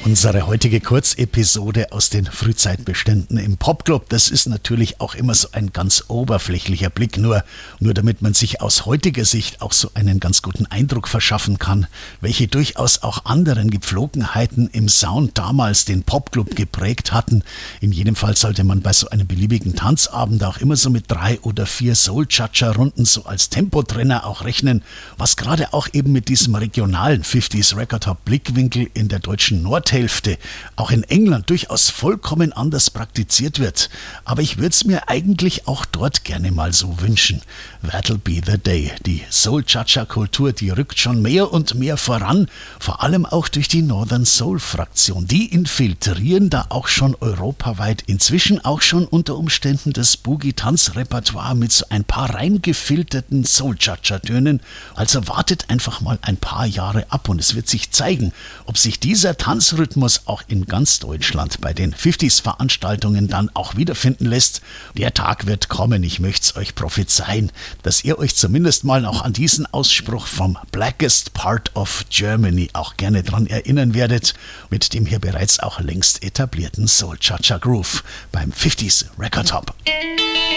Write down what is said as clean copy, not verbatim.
Unsere heutige Kurzepisode aus den Frühzeitbeständen im Popclub, das ist natürlich auch immer so ein ganz oberflächlicher Blick, nur damit man sich aus heutiger Sicht auch so einen ganz guten Eindruck verschaffen kann, welche durchaus auch anderen Gepflogenheiten im Sound damals den Popclub geprägt hatten. In jedem Fall sollte man bei so einem beliebigen Tanzabend auch immer so mit 3 oder 4 Soul-Cha-Cha-Runden so als Tempotrenner auch rechnen, was gerade auch eben mit diesem regionalen 50s Record Hop Blickwinkel in der deutschen Nordhälfte auch in England durchaus vollkommen anders praktiziert wird. Aber ich würde es mir eigentlich auch dort gerne mal so wünschen. That'll be the day. Die Soul-Cha-Cha-Kultur, die rückt schon mehr und mehr voran, vor allem auch durch die Northern Soul-Fraktion. Die infiltrieren da auch schon europaweit, inzwischen auch schon unter Umständen das Boogie-Tanzrepertoire mit so ein paar reingefilterten Soul-Cha-Cha-Tönen. Also wartet einfach mal ein paar Jahre ab und es wird sich zeigen, ob sich dieser Tanzrhythmus auch in ganz Deutschland bei den 50s-Veranstaltungen dann auch wiederfinden lässt. Der Tag wird kommen, ich möchte es euch prophezeien, dass ihr euch zumindest mal auch an diesen Ausspruch vom Blackest Part of Germany auch gerne dran erinnern werdet, mit dem hier bereits auch längst etablierten Soul-Cha-Cha Groove beim 50s Record Hop.